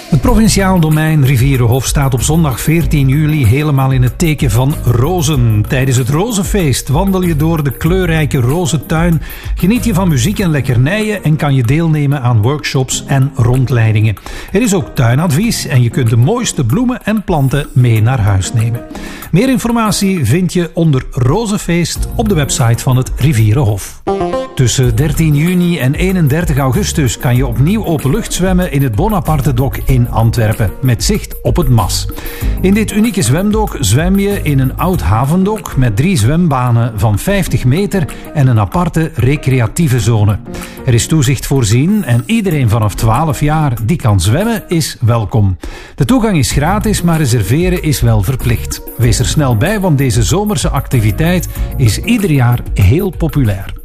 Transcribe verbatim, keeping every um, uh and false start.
Het provinciaal domein Rivierenhof staat op zondag veertien juli helemaal in het teken van rozen. Tijdens het rozenfeest wandel je door de kleurrijke rozentuin, geniet je van muziek en lekkernijen en kan je deelnemen aan workshops en rondleidingen. Er is ook tuinadvies en je kunt de mooiste bloemen en planten mee naar huis nemen. Meer informatie vind je onder Rozenfeest op de website van het Rivierenhof. Tussen dertien juni en eenendertig augustus kan je opnieuw openlucht zwemmen in het Bonaparte-dok in Antwerpen, met zicht op het Mas. In dit unieke zwemdok zwem je in een oud havendok met drie zwembanen van vijftig meter en een aparte recreatieve zone. Er is toezicht voorzien en iedereen vanaf twaalf jaar die kan zwemmen is welkom. De toegang is gratis, maar reserveren is wel verplicht. Wees er snel bij, want deze zomerse activiteit is ieder jaar heel populair.